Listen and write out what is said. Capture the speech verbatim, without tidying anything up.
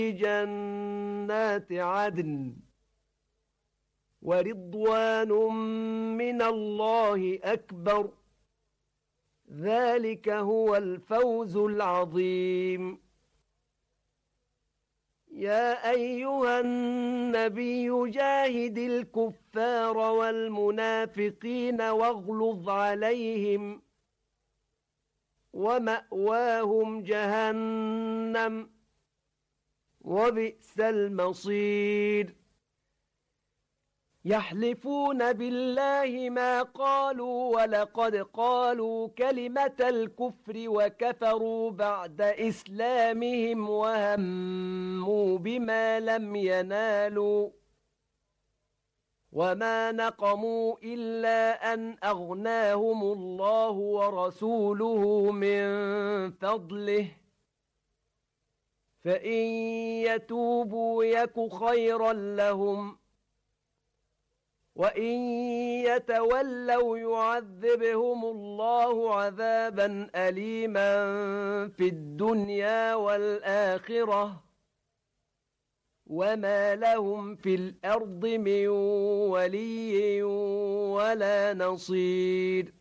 جنات عدن ورضوان من الله أكبر ذلك هو الفوز العظيم يا أيها النبي جاهد الكفار والمنافقين واغلظ عليهم ومأواهم جهنم وبئس المصير يحلفون بالله ما قالوا ولقد قالوا كلمة الكفر وكفروا بعد إسلامهم وهموا بما لم ينالوا وما نقموا إلا أن أغناهم الله ورسوله من فضله فإن يتوبوا يك خيرا لهم وإن يتولوا يعذبهم الله عذابا أليما في الدنيا والآخرة وما لهم في الأرض من ولي ولا نصير